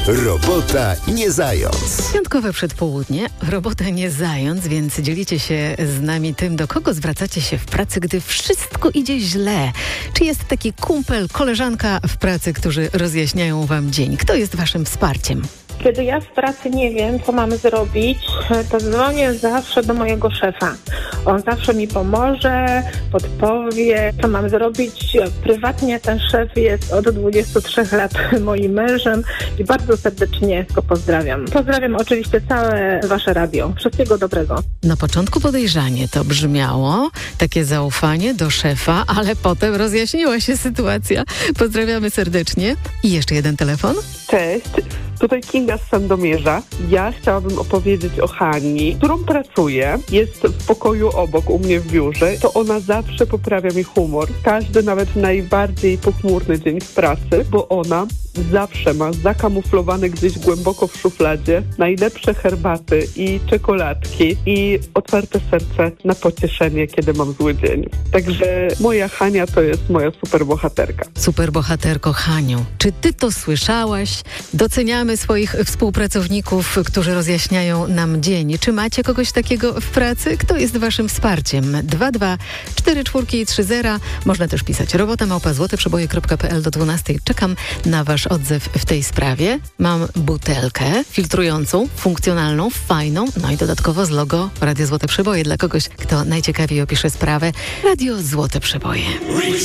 Robota nie zając. Piątkowe przedpołudnie, robota nie zając, więc dzielicie się z nami tym, do kogo zwracacie się w pracy, gdy wszystko idzie źle. Czy jest taki kumpel, koleżanka w pracy, którzy rozjaśniają wam dzień? Kto jest waszym wsparciem? Kiedy ja w pracy nie wiem, co mamy zrobić, to dzwonię zawsze do mojego szefa. On zawsze mi pomoże, podpowie, co mam zrobić. Prywatnie ten szef jest od 23 lat moim mężem i bardzo serdecznie go pozdrawiam. Pozdrawiam oczywiście całe wasze radio. Wszystkiego dobrego. Na początku podejrzanie to brzmiało, takie zaufanie do szefa, ale potem rozjaśniła się sytuacja. Pozdrawiamy serdecznie. I jeszcze jeden telefon. Cześć, tutaj Kinga z Sandomierza. Ja chciałabym opowiedzieć o Hani, z którą pracuję. Jest w pokoju obok u mnie w biurze. To ona zawsze poprawia mi humor. Każdy, nawet najbardziej pochmurny dzień w pracy, bo ona zawsze ma zakamuflowane gdzieś głęboko w szufladzie najlepsze herbaty i czekoladki i otwarte serce na pocieszenie, kiedy mam zły dzień. Także moja Hania to jest moja superbohaterka. Superbohaterko Haniu, czy ty to słyszałaś? Doceniamy swoich współpracowników, którzy rozjaśniają nam dzień. Czy macie kogoś takiego w pracy? Kto jest waszym wsparciem? 224430. Można też pisać robota@złoteprzeboje.pl do 12. Czekam na wasz odzew w tej sprawie. Mam butelkę filtrującą, funkcjonalną, fajną, no i dodatkowo z logo Radio Złote Przeboje dla kogoś, kto najciekawiej opisze sprawę. Radio Złote Przeboje.